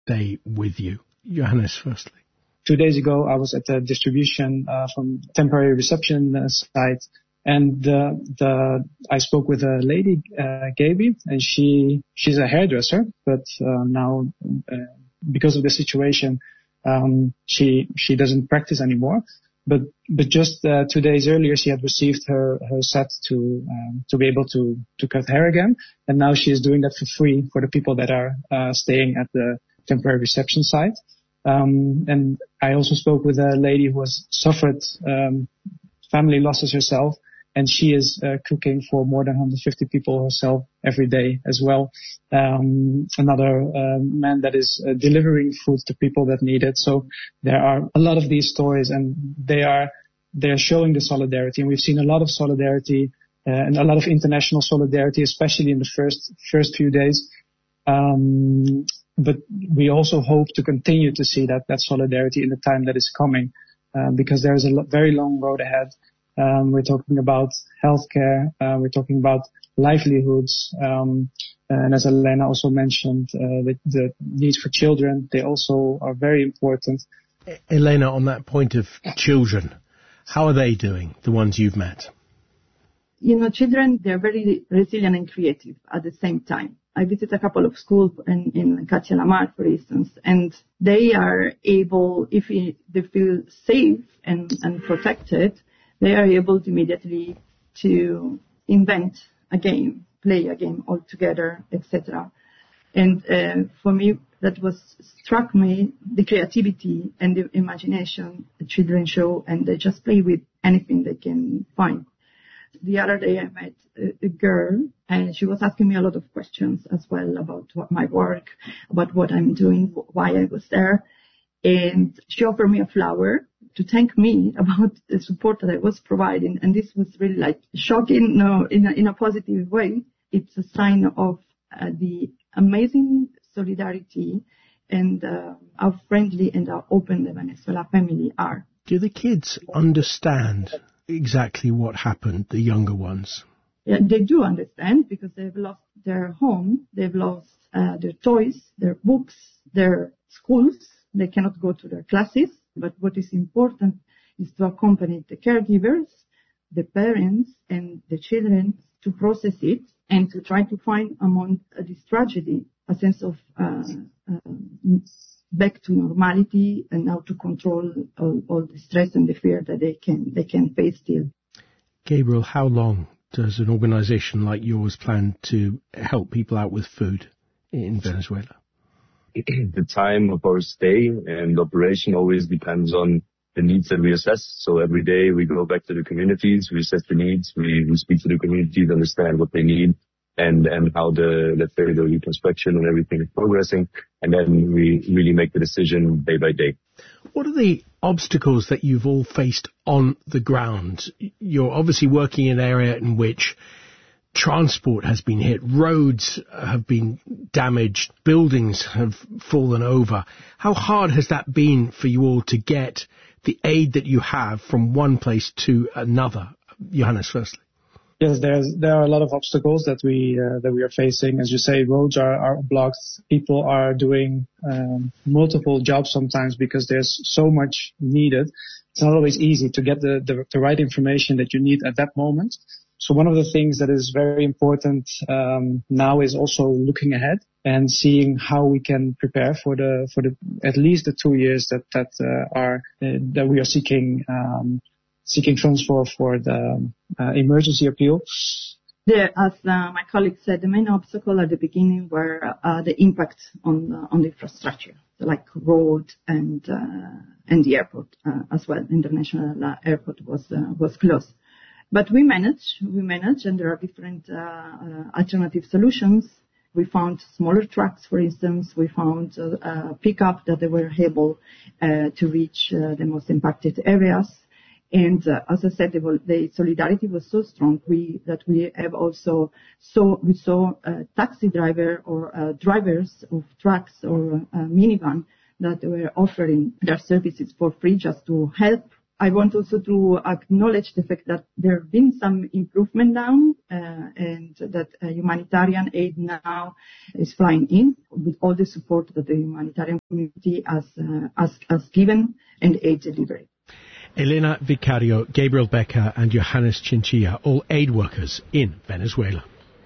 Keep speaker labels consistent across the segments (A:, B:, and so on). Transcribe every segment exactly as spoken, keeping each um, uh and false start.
A: day with you? Johannes, firstly.
B: Two days ago, I was at the distribution uh, from temporary reception uh, site, and uh, the I spoke with a lady, uh, Gaby, and she she's a hairdresser, but uh, now uh, because of the situation, um, she she doesn't practice anymore. But but just uh, two days earlier, she had received her her set to um, to be able to to cut hair again, and now she is doing that for free for the people that are uh, staying at the temporary reception site. Um, and I also spoke with a lady who has suffered um, family losses herself, and she is uh, cooking for more than one hundred fifty people herself every day as well. Um, another uh, man that is uh, delivering food to people that need it. So there are a lot of these stories, and they are they are showing the solidarity. And we've seen a lot of solidarity uh, and a lot of international solidarity, especially in the first first few days. Um, But we also hope to continue to see that, that solidarity in the time that is coming, uh, because there is a lo- very long road ahead. Um, we're talking about healthcare, uh, we're talking about livelihoods, um, and as Elena also mentioned, uh, the, the needs for children, they also are very important.
A: Elena, on that point of children, how are they doing, the ones you've met?
C: You know, children, they're very resilient and creative at the same time. I visited a couple of schools in, in Castilla la Mar, for instance, and they are able, if they feel safe and, and protected, they are able to immediately to invent a game, play a game all together, et cetera. And uh, for me, that was struck me the creativity and the imagination the children show, and they just play with anything they can find. The other day I met a, a girl, and she was asking me a lot of questions as well about what my work, about what I'm doing, why I was there. And she offered me a flower to thank me about the support that I was providing. And this was really like shocking, no, in a, in a positive way. It's a sign of uh, the amazing solidarity and uh, how friendly and how open the Venezuela family are.
A: Do the kids understand exactly what happened, the younger ones?
C: Yeah, they do understand, because they've lost their home, they've lost uh, their toys, their books, their schools. They cannot go to their classes. But what is important is to accompany the caregivers, the parents, and the children to process it and to try to find among uh, this tragedy a sense of uh, uh, back to normality and how to control all, all the stress and the fear that they can they can face still.
A: Gabriel, how long does an organization like yours plan to help people out with food in Venezuela?
D: The time of our stay and operation always depends on the needs that we assess. So every day we go back to the communities, we assess the needs, we, we speak to the communities, understand what they need, and, and how the, let's say, the reconstruction and everything is progressing. And then we really make the decision day by day.
A: What are the obstacles that you've all faced on the ground? You're obviously working in an area in which transport has been hit, roads have been damaged, buildings have fallen over. How hard has that been for you all to get the aid that you have from one place to another? Johannes, firstly.
B: Yes, there's, there are a lot of obstacles that we uh, that we are facing. As you say, roads are, are blocked. People are doing um, multiple jobs sometimes because there's so much needed. It's not always easy to get the, the, the right information that you need at that moment. So one of the things that is very important um, now is also looking ahead and seeing how we can prepare for the for the at least the two years that that uh, are uh, that we are seeking. Um, seeking funds for, for the uh, emergency appeal.
C: There, as uh, my colleague said, the main obstacle at the beginning were uh, the impact on uh, on the infrastructure, like road and uh, and the airport uh, as well. International uh, airport was uh, was closed, but we managed. We managed, and there are different uh, uh, alternative solutions. We found smaller trucks, for instance. We found uh, a pickup that they were able uh, to reach uh, the most impacted areas. And uh, as I said, the, the solidarity was so strong we, that we have also saw we saw a taxi driver or uh, drivers of trucks or uh, minivan that were offering their services for free just to help I want also to acknowledge the fact that there have been some improvement now, uh, and that uh, humanitarian aid now is flying in with all the support that the humanitarian community has, uh, has, has given and aid delivery.
A: Elena Vicario, Gabriel Becker and Johannes Chinchilla, all aid workers in Venezuela.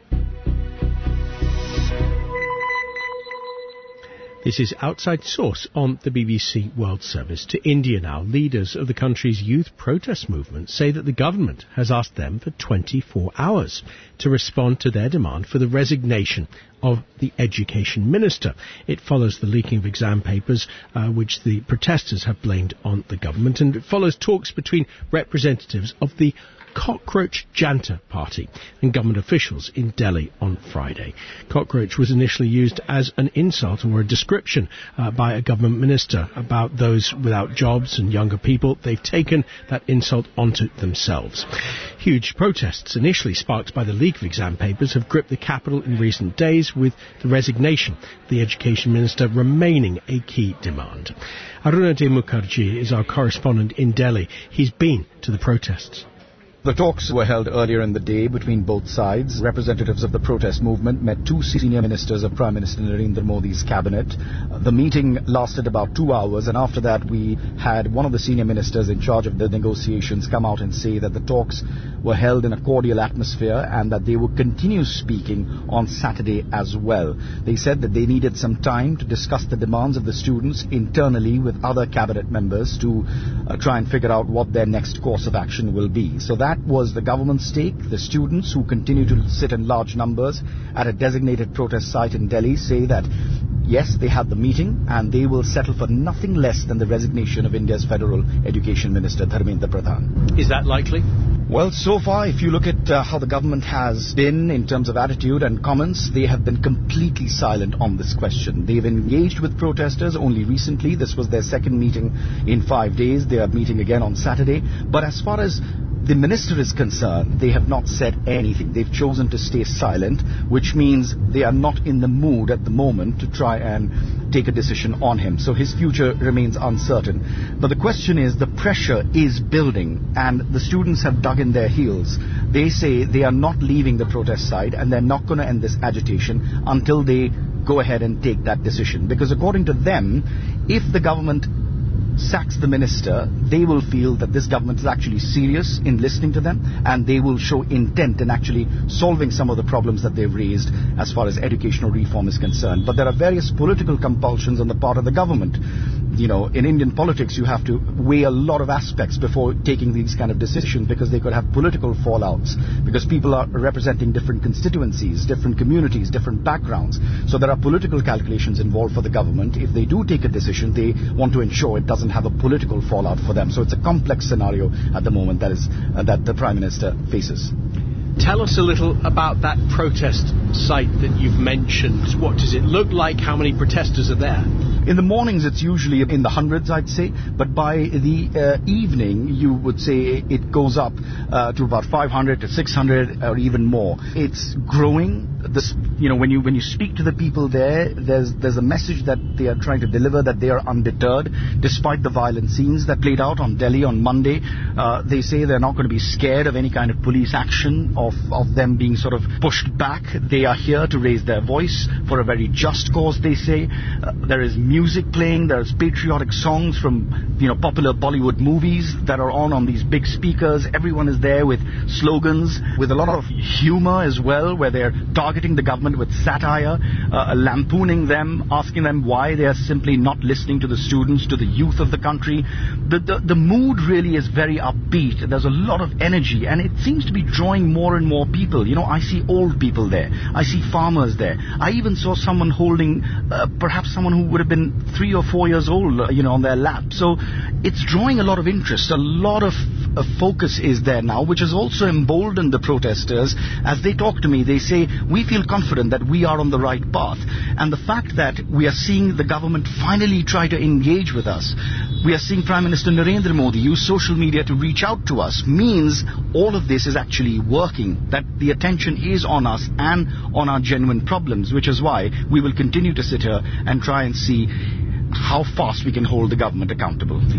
A: This is Outside Source on the B B C World Service. To India now, leaders of the country's youth protest movement say that the government has asked them for twenty-four hours to respond to their demand for the resignation of the education minister. It follows the leaking of exam papers, uh, which the protesters have blamed on the government, and it follows talks between representatives of the Cockroach Janta Party and government officials in Delhi on Friday. Cockroach was initially used as an insult or a description uh, by a government minister about those without jobs and younger people. They've taken that insult onto themselves. Huge protests, initially sparked by the leak of exam papers, have gripped the capital in recent days, with the resignation of the education minister remaining a key demand. Arunadhay Mukherjee is our correspondent in Delhi. He's been to the protests.
E: The talks were held earlier in the day between both sides. Representatives of the protest movement met two senior ministers of Prime Minister Narendra Modi's cabinet. The meeting lasted about two hours, and after that we had one of the senior ministers in charge of the negotiations come out and say that the talks were held in a cordial atmosphere and that they would continue speaking on Saturday as well. They said that they needed some time to discuss the demands of the students internally with other cabinet members to uh, try and figure out what their next course of action will be. So that was the government's take. The students, who continue to sit in large numbers at a designated protest site in Delhi, say that yes, they had the meeting and they will settle for nothing less than the resignation of India's Federal Education Minister, Dharmendra Pradhan.
A: Is that likely?
E: Well, so far, if you look at uh, how the government has been in terms of attitude and comments, they have been completely silent on this question. They've engaged with protesters only recently. This was their second meeting in five days. They are meeting again on Saturday. But as far as the minister is concerned, they have not said anything. They've chosen to stay silent, which means they are not in the mood at the moment to try and take a decision on him. So his future remains uncertain. But the question is, the pressure is building, and the students have dug in their heels. They say they are not leaving the protest site, and they're not going to end this agitation until they go ahead and take that decision. Because according to them, if the government sacks the minister, they will feel that this government is actually serious in listening to them, and they will show intent in actually solving some of the problems that they've raised as far as educational reform is concerned. But there are various political compulsions on the part of the government. You know, in Indian politics, you have to weigh a lot of aspects before taking these kind of decisions, because they could have political fallouts, because people are representing different constituencies, different communities, different backgrounds. So there are political calculations involved for the government. If they do take a decision, they want to ensure it doesn't have a political fallout for them. So it's a complex scenario at the moment that is uh, that the Prime Minister faces.
A: Tell us a little about that protest site that you've mentioned. What does it look like? How many protesters are there?
E: In the mornings, it's usually in the hundreds, I'd say. But by the uh, evening, you would say it goes up uh, to about five hundred to six hundred or even more. It's growing. This, you know, when you when you speak to the people there, there's there's a message that they are trying to deliver, that they are undeterred despite the violent scenes that played out on Delhi on Monday. Uh, they say they're not going to be scared of any kind of police action, of of them being sort of pushed back. They are here to raise their voice for a very just cause, they say. Uh, there is music playing, there's patriotic songs from, you know, popular Bollywood movies that are on on these big speakers. Everyone is there with slogans, with a lot of humor as well, where they're targeting the government with satire, uh, lampooning them, asking them why they are simply not listening to the students, to the youth of the country. The, the, the mood really is very upbeat. There's a lot of energy, and it seems to be drawing more and more people. You know, I see old people there. I see farmers there. I even saw someone holding, uh, perhaps someone who would have been three or four years old, uh, you know, on their lap. So it's drawing a lot of interest. A lot of uh, focus is there now, which has also emboldened the protesters. As they talk to me, they say, we feel confident that we are on the right path. And the fact that we are seeing the government finally try to engage with us, we are seeing Prime Minister Narendra Modi use social media to reach out to us, means all of this is actually working, that the attention is on us and on our genuine problems, which is why we will continue to sit here and try and see how fast we can hold the government accountable.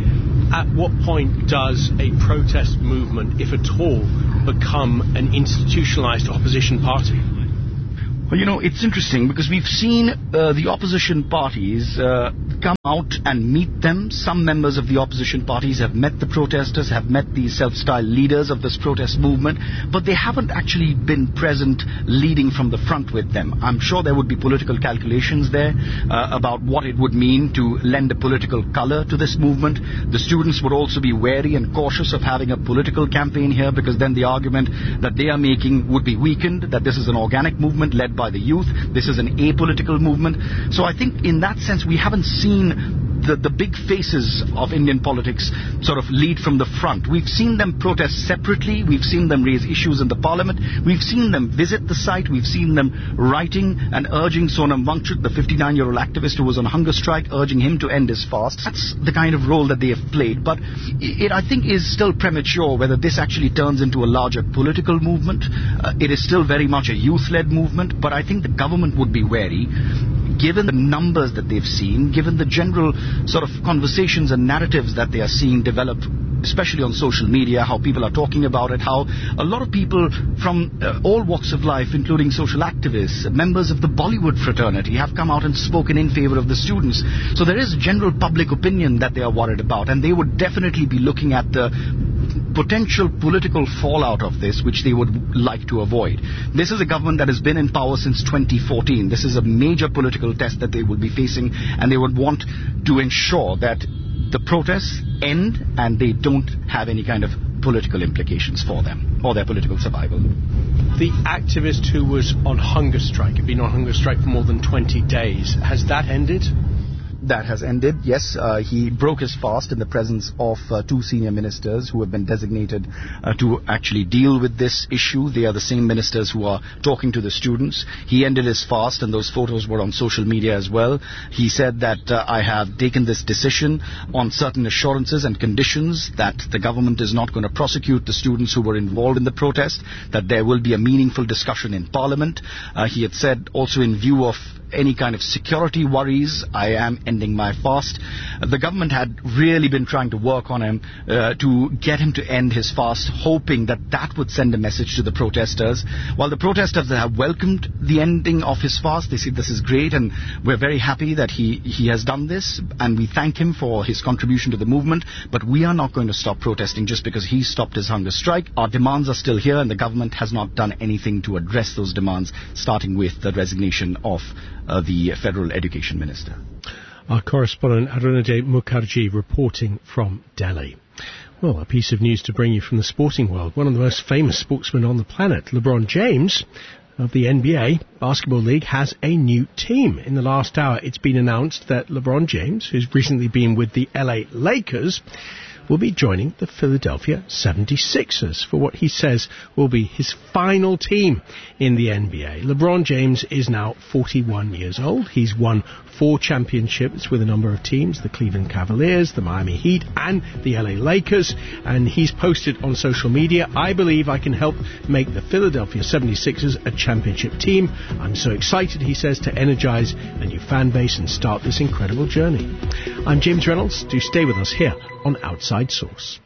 A: at what point does a protest movement, if at all, become an institutionalized opposition party?
E: Well, you know, it's interesting because we've seen uh, the opposition parties uh, come out and meet them. Some members of the opposition parties have met the protesters, have met the self-styled leaders of this protest movement, but they haven't actually been present leading from the front with them. I'm sure there would be political calculations there uh, about what it would mean to lend a political color to this movement. The students would also be wary and cautious of having a political campaign here, because then the argument that they are making would be weakened, that this is an organic movement led by the youth. This is an apolitical movement. So I think in that sense we haven't seen the, the big faces of Indian politics sort of lead from the front. We've seen them protest separately. We've seen them raise issues in the parliament. We've seen them visit the site. We've seen them writing and urging Sonam Wangchuk, the fifty-nine-year-old activist who was on hunger strike, urging him to end his fast. That's the kind of role that they have played. But it, I think, is still premature whether this actually turns into a larger political movement. Uh, it is still very much a youth-led movement, but I think the government would be wary, given the numbers that they've seen, given the general sort of conversations and narratives that they are seeing develop, especially on social media, how people are talking about it, how a lot of people from uh, all walks of life, including social activists, members of the Bollywood fraternity, have come out and spoken in favor of the students. So there is general public opinion that they are worried about, and they would definitely be looking at the potential political fallout of this, which they would like to avoid. This is a government that has been in power since twenty fourteen. This is a major political test that they will be facing, and they would want to ensure that the protests end and they don't have any kind of political implications for them or their political survival.
A: The activist who was on hunger strike, had been on hunger strike for more than twenty days, has that ended?
E: That has ended, yes. Uh, he broke his fast in the presence of uh, two senior ministers who have been designated uh, to actually deal with this issue. They are the same ministers who are talking to the students. He ended his fast, and those photos were on social media as well. He said that uh, I have taken this decision on certain assurances and conditions that the government is not going to prosecute the students who were involved in the protest, that there will be a meaningful discussion in Parliament. Uh, he had said also, in view of any kind of security worries, I am ending my fast. Uh, the government had really been trying to work on him uh, to get him to end his fast, hoping that that would send a message to the protesters. While the protesters have welcomed the ending of his fast, they say this is great and we're very happy that he, he has done this, and we thank him for his contribution to the movement, but we are not going to stop protesting just because he stopped his hunger strike. Our demands are still here, and the government has not done anything to address those demands, starting with the resignation of Uh, the Federal Education Minister.
A: Our correspondent Arunajay Mukherjee reporting from Delhi. Well, a piece of news to bring you from the sporting world. One of the most famous sportsmen on the planet, LeBron James of the N B A Basketball League, has a new team. In the last hour, it's been announced that LeBron James, who's recently been with the L A Lakers, will be joining the Philadelphia seventy-sixers for what he says will be his final team in the N B A. LeBron James is now forty-one years old. He's won four championships with a number of teams, the Cleveland Cavaliers, the Miami Heat, and the L A Lakers. And he's posted on social media, "I believe I can help make the Philadelphia seventy-sixers a championship team. I'm so excited," he says, "to energize a new fan base and start this incredible journey." I'm James Reynolds. Do stay with us here on Outside Source.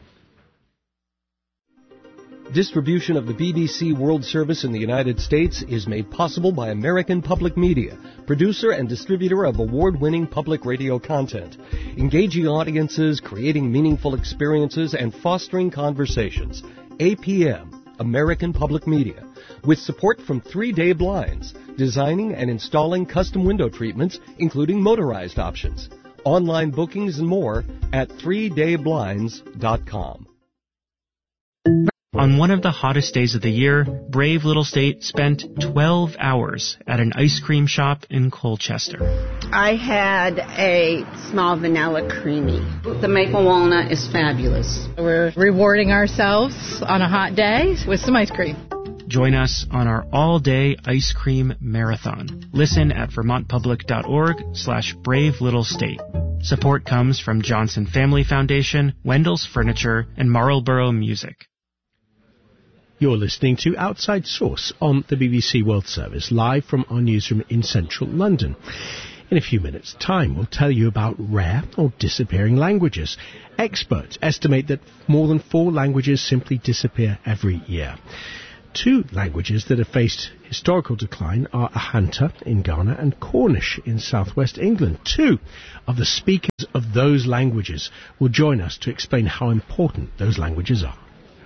F: Distribution of the B B C World Service in the United States is made possible by American Public Media, producer and distributor of award-winning public radio content, engaging audiences, creating meaningful experiences, and fostering conversations. A P M, American Public Media, with support from Three Day Blinds, designing and installing custom window treatments, including motorized options. Online bookings and more at three day blinds dot com.
G: On one of the hottest days of the year, Brave Little State spent twelve hours at an ice cream shop in Colchester.
H: I had a small vanilla creamy. The maple walnut is fabulous.
I: We're rewarding ourselves on a hot day with some ice cream.
G: Join us on our all-day ice cream marathon. Listen at vermontpublic.org slash brave little state. Support comes from Johnson Family Foundation, Wendell's Furniture, and Marlborough Music.
A: You're listening to Outside Source on the B B C World Service, live from our newsroom in central London. In a few minutes' time, we'll tell you about rare or disappearing languages. Experts estimate that more than four languages simply disappear every year. Two languages that have faced historical decline are Ahanta in Ghana and Cornish in southwest England. Two of the speakers of those languages will join us to explain how important those languages are.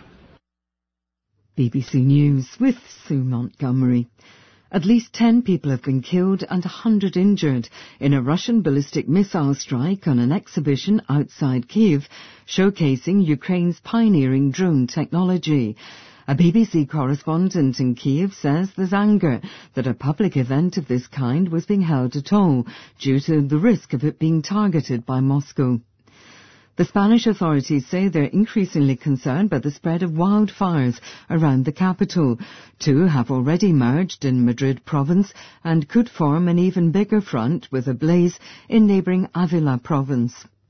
J: B B C News with Sue Montgomery. At least ten people have been killed and one hundred injured in a Russian ballistic missile strike on an exhibition outside Kyiv, showcasing Ukraine's pioneering drone technology. A B B C correspondent in Kyiv says there's anger that a public event of this kind was being held at all, due to the risk of it being targeted by Moscow. The Spanish authorities say they're increasingly concerned by the spread of wildfires around the capital. Two have already emerged in Madrid province and could form an even bigger front with a blaze in neighbouring Avila province.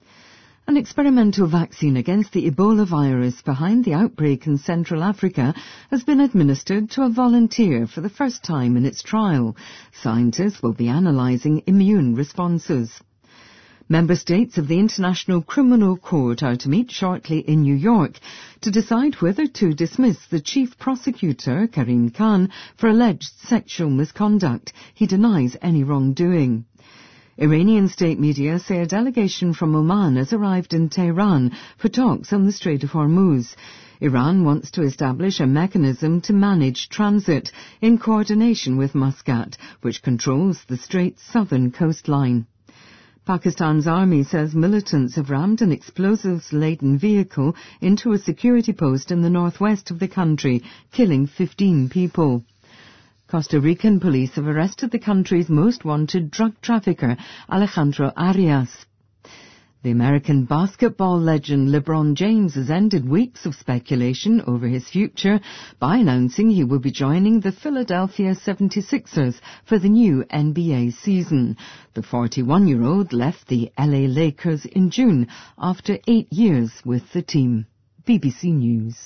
J: An experimental vaccine against the Ebola virus behind the outbreak in Central Africa has been administered to a volunteer for the first time in its trial. Scientists will be analysing immune responses. Member states of the International Criminal Court are to meet shortly in New York to decide whether to dismiss the chief prosecutor, Karim Khan, for alleged sexual misconduct. He denies any wrongdoing. Iranian state media say a delegation from Oman has arrived in Tehran for talks on the Strait of Hormuz. Iran wants to establish a mechanism to manage transit in coordination with Muscat, which controls the strait's southern coastline. Pakistan's army says militants have rammed an explosives-laden vehicle into a security post in the northwest of the country, killing fifteen people. Costa Rican police have arrested the country's most wanted drug trafficker, Alejandro Arias. The American basketball legend LeBron James has ended weeks of speculation over his future by announcing he will be joining the Philadelphia seventy-sixers for the new N B A season. The forty-one-year-old left the L A Lakers in June after eight years with the team. B B C News.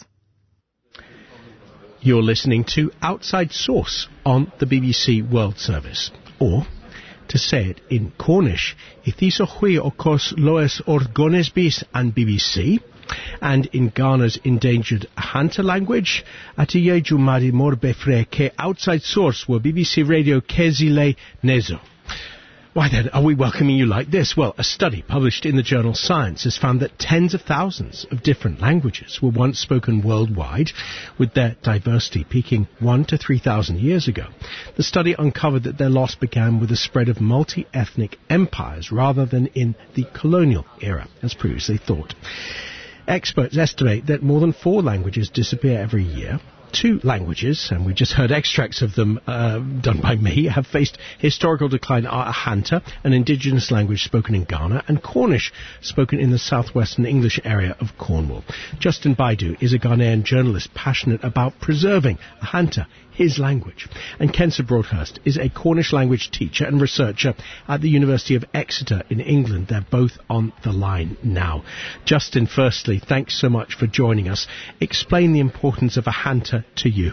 A: You're listening to Outside Source on the B B C World Service. Or, to say it in Cornish, Ithiso hui okos loes orgones bis an B B C, and in Ghana's endangered Ahanta language, Atiyeju mari morbe fre ke Outside Source were B B C Radio Kezile Nezo. Why then are we welcoming you like this? Well, a study published in the journal Science has found that tens of thousands of different languages were once spoken worldwide, with their diversity peaking one to three thousand years ago. The study uncovered that their loss began with the spread of multi-ethnic empires rather than in the colonial era, as previously thought. Experts estimate that more than four languages disappear every year. Two languages, and we just heard extracts of them uh, done by me, have faced historical decline are Ahanta, an indigenous language spoken in Ghana, and Cornish, spoken in the southwestern English area of Cornwall. Justin Baidu is a Ghanaian journalist passionate about preserving Ahanta, his language. And Kensa Broadhurst is a Cornish language teacher and researcher at the University of Exeter in England. They're both on the line now. Justin, firstly, thanks so much for joining us. Explain the importance of Ahanta to you.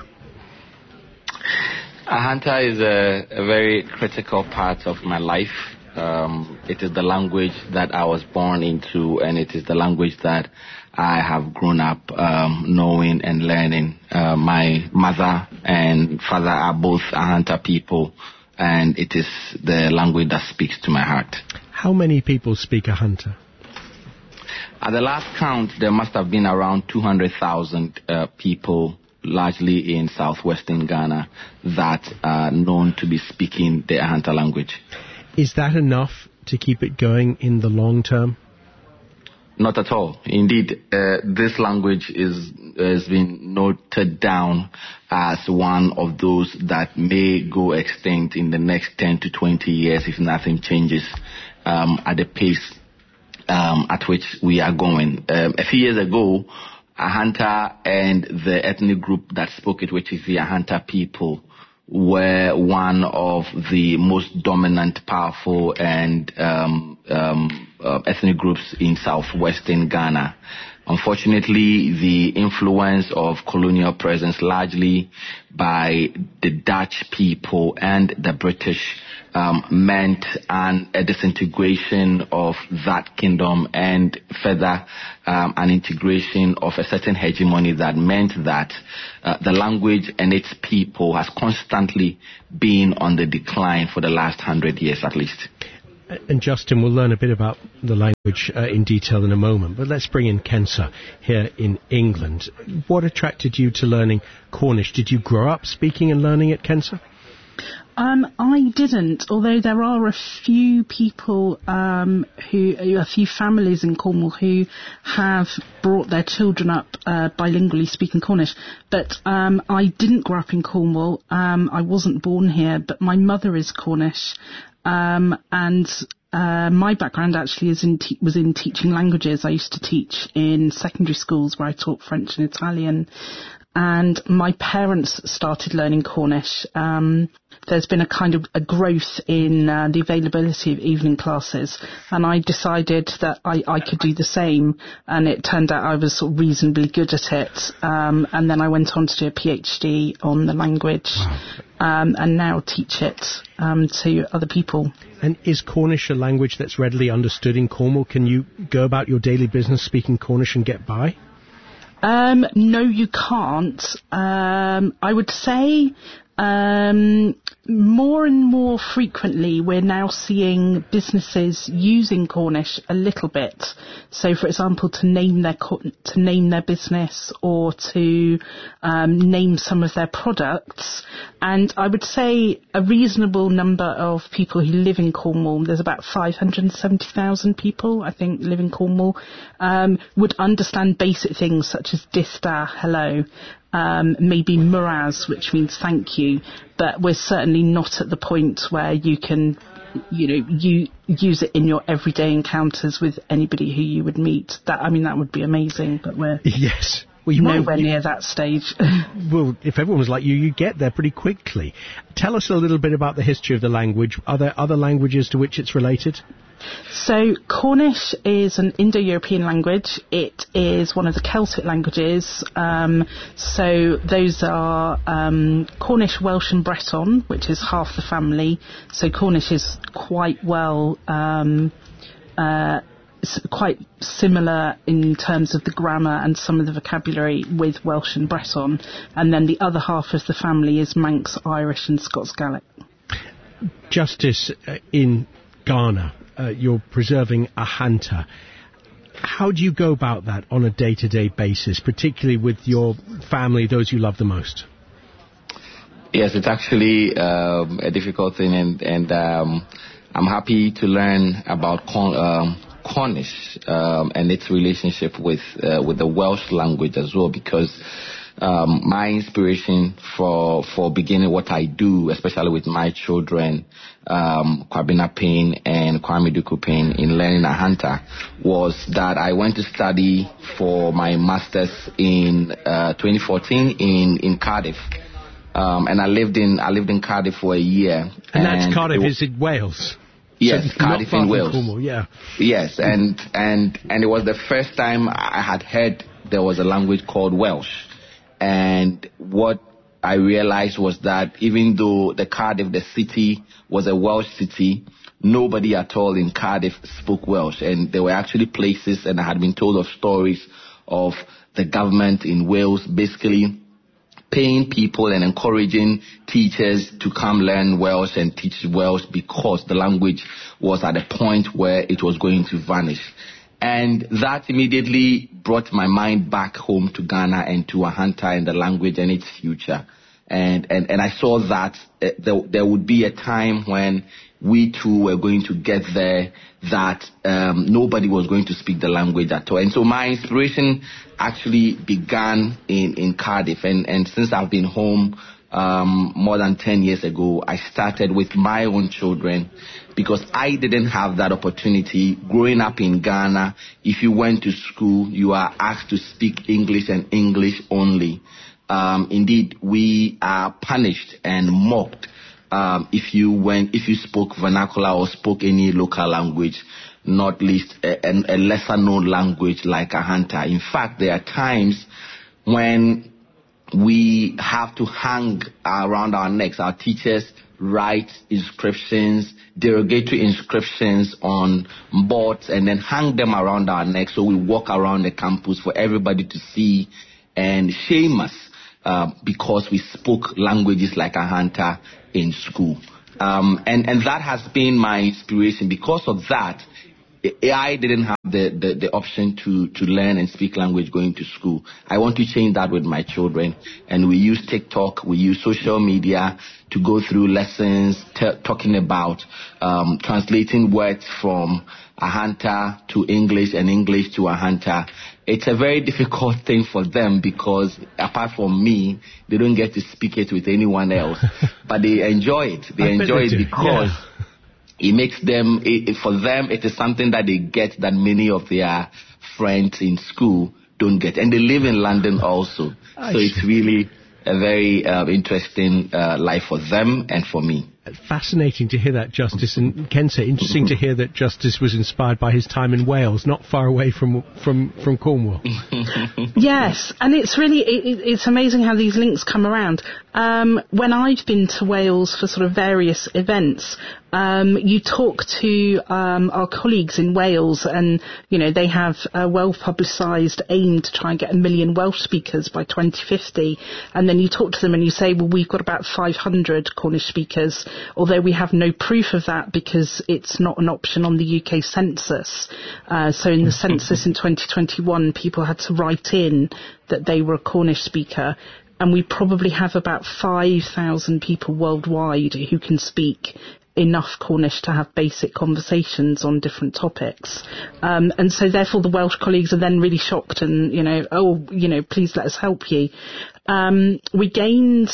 K: Ahanta is a, a very critical part of my life. Um, it is the language that I was born into, and it is the language that I have grown up um, knowing and learning. Uh, my mother and father are both Ahanta people, and it is the language that speaks to my heart.
A: How many people speak Ahanta?
K: At the last count, there must have been around two hundred thousand uh, people, largely in southwestern Ghana, that are known to be speaking the Ahanta language.
A: Is that enough to keep it going in the long term?
K: Not at all. Indeed, uh, this language is has been noted down as one of those that may go extinct in the next ten to twenty years if nothing changes um, at the pace um, at which we are going. Um, a few years ago, Ahanta and the ethnic group that spoke it, which is the Ahanta people, were one of the most dominant, powerful, and um, um, uh, ethnic groups in southwestern Ghana. Unfortunately, the influence of colonial presence largely by the Dutch people and the British um, meant an, a disintegration of that kingdom and further um, an integration of a certain hegemony that meant that uh, the language and its people has constantly been on the decline for the last hundred years at least.
A: And Justin, we'll learn a bit about the language uh, in detail in a moment, but let's bring in Kensa here in England. What attracted you to learning Cornish? Did you grow up speaking and learning it, Kensa?
L: Um, I didn't, although there are a few people, um, who, a few families in Cornwall who have brought their children up uh, bilingually speaking Cornish. But um, I didn't grow up in Cornwall. Um, I wasn't born here, but my mother is Cornish. Um, and uh, my background actually is in te- was in teaching languages. I used to teach in secondary schools where I taught French and Italian. And my parents started learning Cornish. Um, there's been a kind of a growth in uh, the availability of evening classes, and I decided that I, I could do the same, and it turned out I was sort of reasonably good at it, um, and then I went on to do a PhD on the language, um, and now teach it um, to other people.
A: And is Cornish a language that's readily understood in Cornwall? Can you go about your daily business speaking Cornish and get by?
L: Um, no, you can't. Um, I would say um, more and more frequently we're now seeing businesses using Cornish a little bit. So, for example, to name their co- to name their business or to um, name some of their products. And I would say a reasonable number of people who live in Cornwall, there's about five hundred seventy thousand people, I think, live in Cornwall, um, would understand basic things such as dista, hello, um, maybe muraz, which means thank you, but we're certainly not at the point where you can, you know, you use it in your everyday encounters with anybody who you would meet. That, I mean, that would be amazing, but we're
A: yes. Well, you
L: nowhere
A: might,
L: near that stage.
A: Well, if everyone was like you, you get there pretty quickly. Tell us a little bit about the history of the language. Are there other languages to which it's related?
L: So Cornish is an Indo-European language. It is one of the Celtic languages. Um, so those are um, Cornish, Welsh and Breton, which is half the family. So Cornish is quite well... Um, uh, quite similar in terms of the grammar and some of the vocabulary with Welsh and Breton, and then the other half of the family is Manx, Irish and Scots Gaelic.
A: Justice, uh, in Ghana, uh, you're preserving Ahanta. How do you go about that on a day-to-day basis, particularly with your family, those you love the most?
K: Yes, it's actually um, a difficult thing, and, and um, I'm happy to learn about con- um, Cornish um, and its relationship with uh, with the Welsh language as well, because um, my inspiration for for beginning what I do, especially with my children, um, Kwabena Payne and Kwame Duku Payne, in learning Ahanta, was that I went to study for my master's in uh, twenty fourteen in in Cardiff. Um, and I lived in I lived in Cardiff for a year.
A: And, and that's Cardiff, is it Wales?
K: Yes,
A: so
K: Cardiff in Wales.
A: Cornwall, yeah.
K: Yes, and and and it was the first time I had heard there was a language called Welsh. And what I realized was that even though the Cardiff, the city, was a Welsh city, nobody at all in Cardiff spoke Welsh. And there were actually places, and I had been told of stories of the government in Wales basically paying people and encouraging teachers to come learn Welsh and teach Welsh because the language was at a point where it was going to vanish. And that immediately brought my mind back home to Ghana and to Ahanta and the language and its future. And, and, and I saw that uh, there, there would be a time when we too were going to get there, that um, nobody was going to speak the language at all. And so my inspiration actually began in, in Cardiff. And, and since I've been home um, more than ten years ago, I started with my own children, because I didn't have that opportunity. Growing up in Ghana, if you went to school, you are asked to speak English and English only. Um, indeed, we are punished and mocked um, if you went, if you spoke vernacular or spoke any local language. not least a, a lesser known language like Ahanta. In fact, there are times when we have to hang around our necks. Our teachers write inscriptions, derogatory inscriptions on boards, and then hang them around our necks. So we walk around the campus for everybody to see and shame us uh, because we spoke languages like Ahanta in school. Um, and, and that has been my inspiration. Because of that, I didn't have the, the, the option to, to learn and speak language going to school. I want to change that with my children. And we use TikTok, we use social media to go through lessons t- talking about um, translating words from Ahanta to English and English to Ahanta. It's a very difficult thing for them because apart from me, they don't get to speak it with anyone else. But they enjoy it. They
A: I
K: enjoy
A: they
K: it
A: do.
K: because... Yeah. It makes them, it, for them, it is something that they get that many of their friends in school don't get. And they live in London also. I so see. It's really a very uh, interesting uh, life for them and for me.
A: Fascinating to hear that, Justice. And Kensa, interesting to hear that Justice was inspired by his time in Wales, not far away from from, from Cornwall.
L: Yes, and it's really, it, it's amazing how these links come around. Um, when I've been to Wales for sort of various events, um, you talk to um, our colleagues in Wales and, you know, they have a well-publicised aim to try and get a million Welsh speakers by twenty fifty. And then you talk to them and you say, well, we've got about five hundred Cornish speakers, although we have no proof of that because it's not an option on the U K census. Uh, so in the census in twenty twenty-one, people had to write in that they were a Cornish speaker. And we probably have about five thousand people worldwide who can speak enough Cornish to have basic conversations on different topics. Um, and so therefore the Welsh colleagues are then really shocked and, you know, oh, you know, please let us help you. Um, we gained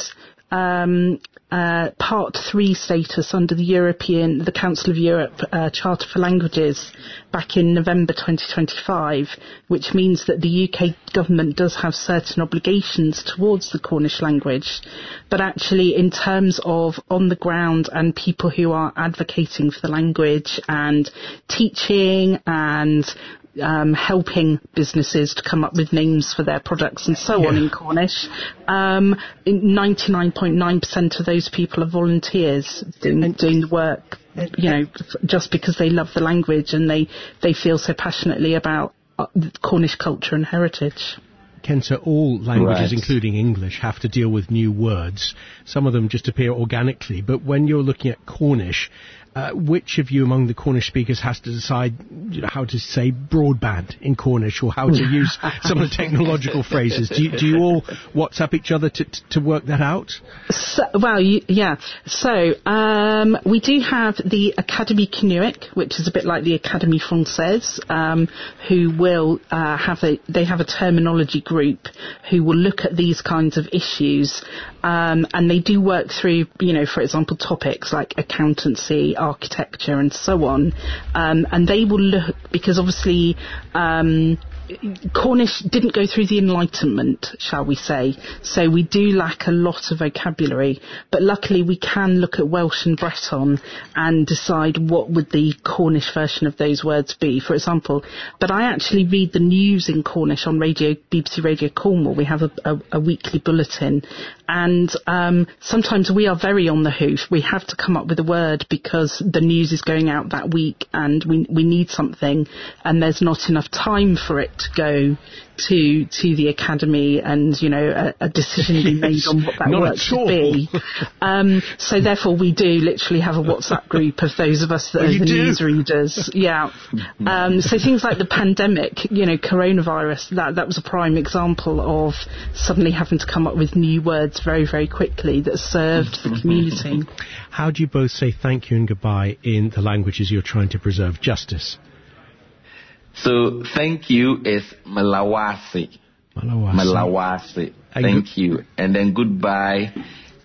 L: um, uh, Part three status under the European, the Council of Europe uh, Charter for Languages back in November twenty twenty-five, which means that the U K government does have certain obligations towards the Cornish language. But actually, in terms of on the ground and people who are advocating for the language and teaching and Um, helping businesses to come up with names for their products and so yeah. on in Cornish. Um, ninety-nine point nine percent of those people are volunteers doing, doing the work, you know, just because they love the language and they, they feel so passionately about uh, Cornish culture and heritage.
A: Kensa, all languages,
K: right.
A: including English, have to deal with new words. Some of them just appear organically. But when you're looking at Cornish, uh, which of you among the Cornish speakers has to decide, you know, how to say broadband in Cornish or how to use some of the technological phrases? Do you, do you all WhatsApp each other to, to work that out?
L: So, well, you, yeah. So um, we do have the Académie Canuic, which is a bit like the Académie Française, um, who will uh, have a, they have a terminology group who will look at these kinds of issues, um, and they do work through, you know, for example, topics like accountancy, architecture and so on, um, and they will look, because obviously um, Cornish didn't go through the Enlightenment, shall we say, so we do lack a lot of vocabulary, but luckily we can look at Welsh and Breton and decide what would the Cornish version of those words be, for example. But I actually read the news in Cornish on radio, B B C Radio Cornwall. We have a, a, a weekly bulletin, and um, sometimes we are very on the hoof. We have to come up with a word because the news is going out that week and we, we need something, and there's not enough time for it to go to to the academy and, you know, a, a decision be made on what that word should be. Um, so therefore we do literally have a WhatsApp group of those of us that
A: oh,
L: are the
A: do?
L: newsreaders. Yeah. Um, so things like the pandemic, you know, coronavirus, that, that was a prime example of suddenly having to come up with new words very, very quickly that served the community.
A: How do you both say thank you and goodbye in the languages you're trying to preserve? Justice.
K: So thank you is Malawasi.
A: Malawasi.
K: Malawasi. Thank you. And then goodbye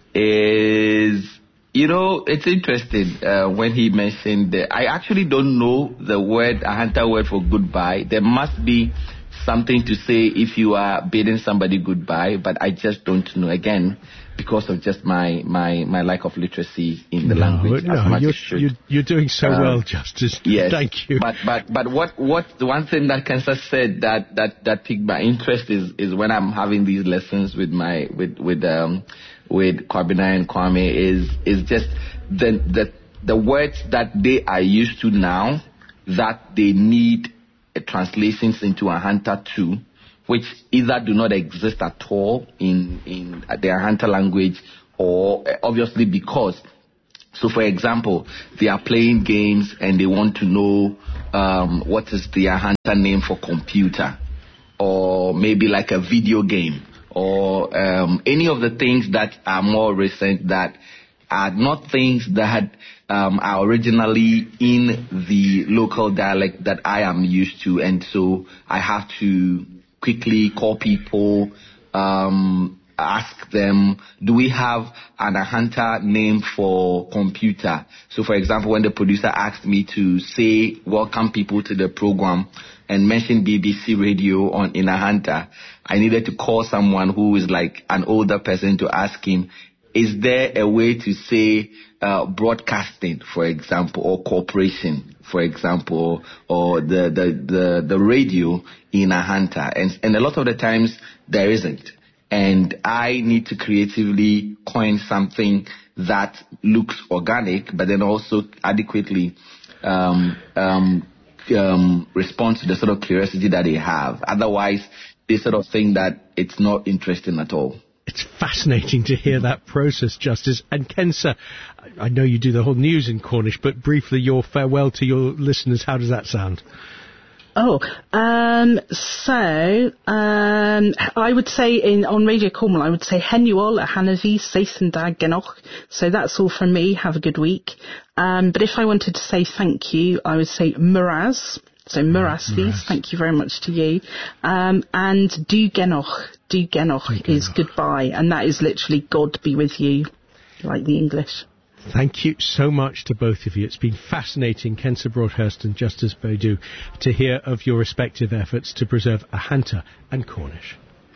K: is, you know, it's interesting uh, when he mentioned that. I actually don't know the word, Ahanta word for goodbye. There must be something to say if you are bidding somebody goodbye, but I just don't know. Again, because of just my, my, my lack of literacy in the
A: no,
K: language
A: no,
K: as much
A: you're,
K: as should.
A: You're, you're doing so
K: uh,
A: well, Justice.
K: Yes,
A: thank you.
K: But but but what what the one thing that Kansas said that that that piqued my interest is is when I'm having these lessons with my with with um with Kwabena and Kwame is is just the the the words that they are used to now that they need a translations into a Hunter too, which either do not exist at all in, in their Hunter language, or obviously because, so for example, they are playing games and they want to know um, what is their Hunter name for computer, or maybe like a video game, or um, any of the things that are more recent that are not things that um, are originally in the local dialect that I am used to, and so I have to quickly call people, um, ask them, do we have an Ahanta name for computer? So, for example, when the producer asked me to say welcome people to the program and mention B B C Radio on in Ahanta, I needed to call someone who is like an older person to ask him, is there a way to say uh, broadcasting, for example, or corporation, for example, or the the the, the radio in Ahanta? And and a lot of the times there isn't. And I need to creatively coin something that looks organic, but then also adequately um, um, um, respond to the sort of curiosity that they have. Otherwise, they sort of think that it's not interesting at all.
A: It's fascinating to hear that process, Justice. And Kensa, I know you do the whole news in Cornish, but briefly your farewell to your listeners, how does that sound?
L: Oh, um, so, um, I would say in, on Radio Cornwall, I would say Henuol, Hanavi, Seisendag, Genoch. So that's all from me. Have a good week. Um, but if I wanted to say thank you, I would say Muraz. So Murasvis, thank you very much to you. Um, and Du Genoch, Du Genoch is goodbye, and that is literally God be with you, like the English.
A: Thank you so much to both of you. It's been fascinating, Kensa Broadhurst and Justice Baidu, to hear of your respective efforts to preserve Ahanta and Cornish.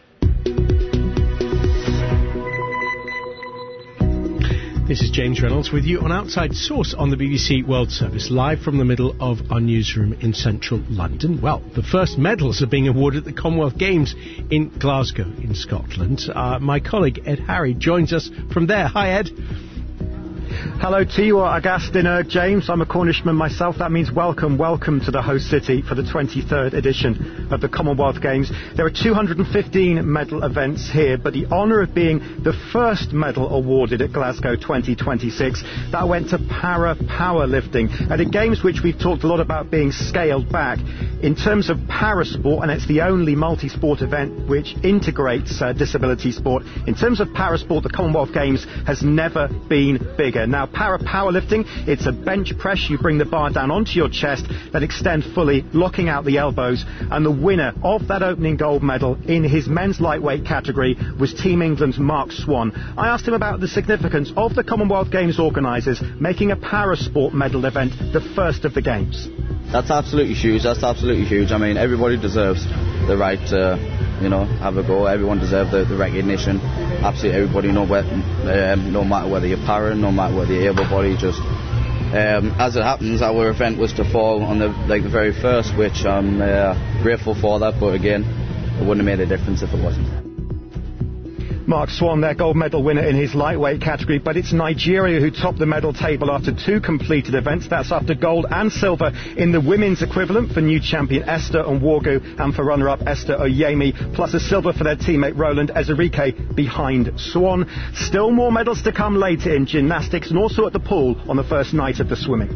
A: This is James Reynolds with you on Outside Source on the B B C World Service, live from the middle of our newsroom in central London. Well, the first medals are being awarded at the Commonwealth Games in Glasgow in Scotland. Uh, my colleague Ed Harry joins us from there. Hi, Ed.
M: Hello to you, Agustin, uh, James. I'm a Cornishman myself. That means welcome, welcome to the host city for the twenty-third edition of the Commonwealth Games. There are two hundred fifteen medal events here, but the honour of being the first medal awarded at Glasgow twenty twenty-six, that went to para powerlifting. At the Games, which we've talked a lot about being scaled back, in terms of para sport, and it's the only multi-sport event which integrates uh, disability sport, in terms of para sport, the Commonwealth Games has never been bigger. Now, para powerlifting, it's a bench press. You bring the bar down onto your chest, then extend fully, locking out the elbows. And the winner of that opening gold medal in his men's lightweight category was Team England's Mark Swan. I asked him about the significance of the Commonwealth Games organisers making a para sport medal event the first of the Games.
N: That's absolutely huge. That's absolutely huge. I mean, everybody deserves the right to, you know, have a go. Everyone deserves the, the recognition. Absolutely everybody, no, um, no matter whether you're para, no matter whether you're able-bodied. Just um, as it happens, our event was to fall on the like the very first, which I'm uh, grateful for that. But again, it wouldn't have made a difference if it wasn't.
M: Mark Swan, their gold medal winner in his lightweight category, but it's Nigeria who topped the medal table after two completed events. That's after gold and silver in the women's equivalent for new champion Esther Nwogu and for runner-up Esther Oyemi, plus a silver for their teammate Roland Ezerike behind Swan. Still more medals to come later in gymnastics and also at the pool on the first night of the swimming.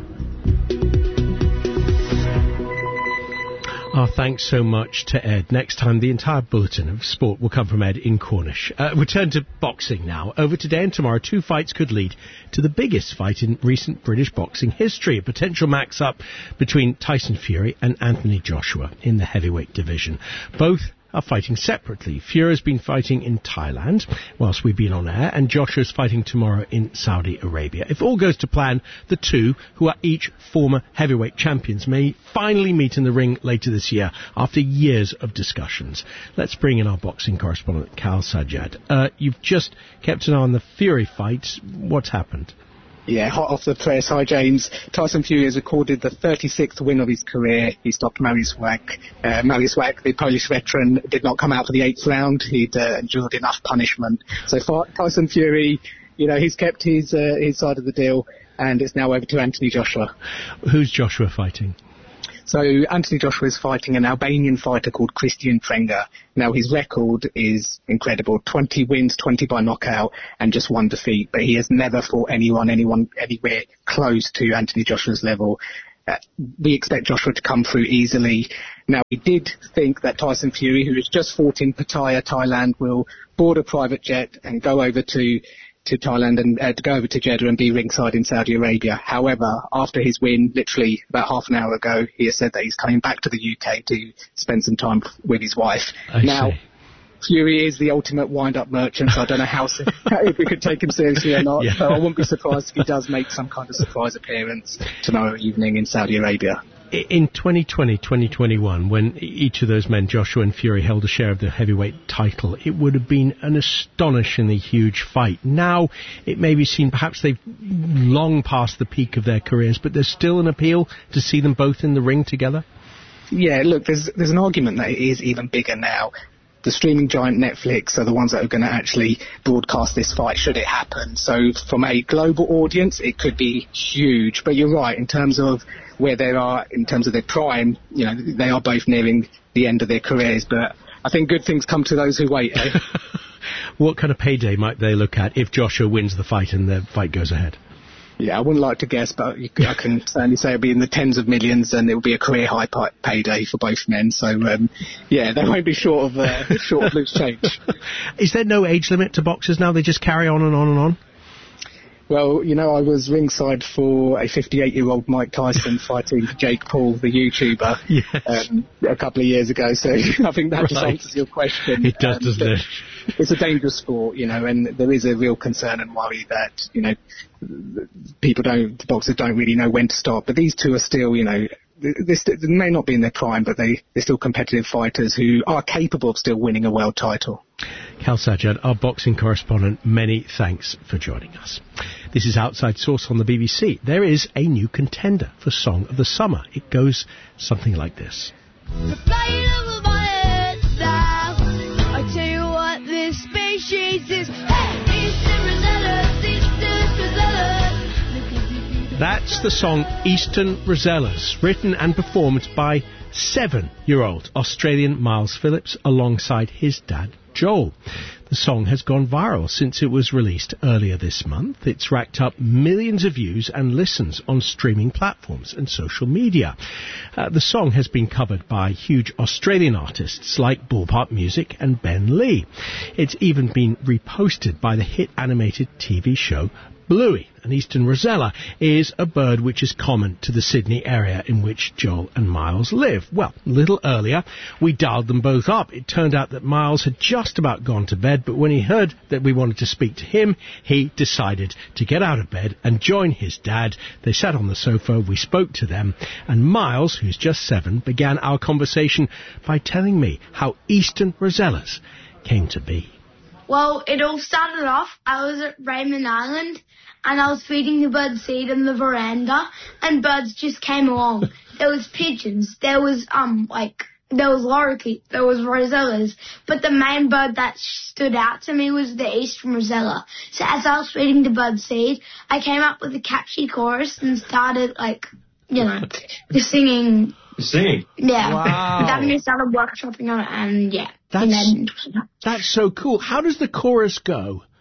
A: Our thanks so much to Ed. Next time, the entire bulletin of sport will come from Ed in Cornish. Uh, we turn to boxing now. Over today and tomorrow, two fights could lead to the biggest fight in recent British boxing history. A potential max-up between Tyson Fury and Anthony Joshua in the heavyweight division. Both are fighting separately. Fury's been fighting in Thailand whilst we've been on air, and Joshua's fighting tomorrow in Saudi Arabia. If all goes to plan, the two, who are each former heavyweight champions, may finally meet in the ring later this year after years of discussions. Let's bring in our boxing correspondent, Kal Sajjad. Uh, you've just kept an eye on the Fury fight. What's happened?
O: Yeah, hot off the press. Hi, James. Tyson Fury has recorded the thirty-sixth win of his career. He stopped Mariusz Wach. Uh, Mariusz Wach, the Polish veteran, did not come out for the eighth round. He'd uh, endured enough punishment. So far, Tyson Fury, you know, he's kept his uh, his side of the deal, and it's now over to Anthony Joshua.
A: Who's Joshua fighting?
O: So Anthony Joshua is fighting an Albanian fighter called Christian Prenga. Now his record is incredible. twenty wins, twenty by knockout, and just one defeat. But he has never fought anyone, anyone, anywhere close to Anthony Joshua's level. Uh, we expect Joshua to come through easily. Now we did think that Tyson Fury, who has just fought in Pattaya, Thailand, will board a private jet and go over to to Thailand and uh, to go over to Jeddah and be ringside in Saudi Arabia. However, after his win, literally about half an hour ago, he has said that he's coming back to the U K to spend some time with his wife.
A: I
O: now,
A: see.
O: Fury is the ultimate wind-up merchant, so I don't know how if we could take him seriously or not.
A: Yeah.
O: So I wouldn't be surprised if he does make some kind of surprise appearance tomorrow evening in Saudi Arabia.
A: In twenty twenty, twenty twenty-one, when each of those men, Joshua and Fury, held a share of the heavyweight title, it would have been an astonishingly huge fight. Now, it may be seen perhaps they've long passed the peak of their careers, but there's still an appeal to see them both in the ring together?
O: Yeah, look, there's there's an argument that it is even bigger now. The streaming giant Netflix are the ones that are going to actually broadcast this fight should it happen. So from a global audience, it could be huge. But you're right, in terms of where they are, in terms of their prime, you know, they are both nearing the end of their careers. But I think good things come to those who wait, eh?
A: What kind of payday might they look at if Joshua wins the fight and the fight goes ahead?
O: Yeah, I wouldn't like to guess, but you, I can certainly say it'll be in the tens of millions, and it will be a career high pay- payday for both men. So, um, yeah, they won't be short of uh, short of loose change.
A: Is there no age limit to boxers now? They just carry on and on and on?
O: Well, you know, I was ringside for a fifty-eight-year-old Mike Tyson fighting Jake Paul, the YouTuber,
A: yes.
O: um, a couple of years ago. So I think that
A: Right.
O: just answers your question.
A: It does,
O: um,
A: doesn't it?
O: It's a dangerous sport, you know, and there is a real concern and worry that, you know, people don't, the boxers don't really know when to stop. But these two are still, you know, they, st- they may not be in their prime, but they, they're still competitive fighters who are capable of still winning a world title.
A: Kal Sajjad, our boxing correspondent, many thanks for joining us. This is Outside Source on the B B C. There is a new contender for Song of the Summer. It goes something like this.
P: I tell you what this species is. Hey, Eastern Rosellas, Eastern Rosellas.
A: That's the song Eastern Rosellas, written and performed by seven-year-old Australian Miles Phillips alongside his dad, Joel. The song has gone viral since it was released earlier this month. It's racked up millions of views and listens on streaming platforms and social media. Uh, the song has been covered by huge Australian artists like Ballpark Music and Ben Lee. It's even been reposted by the hit animated T V show Bluey. An Eastern Rosella is a bird which is common to the Sydney area in which Joel and Miles live. Well, a little earlier, we dialed them both up. It turned out that Miles had just about gone to bed, but when he heard that we wanted to speak to him, he decided to get out of bed and join his dad. They sat on the sofa, we spoke to them, and Miles, who's just seven, began our conversation by telling me how Eastern Rosellas came to be.
P: Well, it all started off, I was at Raymond Island, and I was feeding the birds seed in the veranda, and birds just came along. There was pigeons, there was, um, like, there was lorikeets, there was rosellas, but the main bird that stood out to me was the Eastern Rosella. So as I was feeding the bird seed, I came up with a catchy chorus and started, like, you know, just singing.
D: Singing?
P: Yeah.
A: Wow.
P: Then we started workshopping on it, and yeah.
A: That's, that's so cool. How does the chorus go?